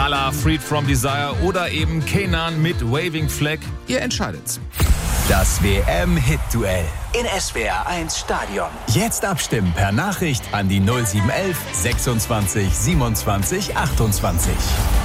La Freed from Desire oder eben Kenan mit Waving Flag. Ihr entscheidet's. Das WM-Hit-Duell in SWR 1 Stadion. Jetzt abstimmen per Nachricht an die 0711 26 27 28.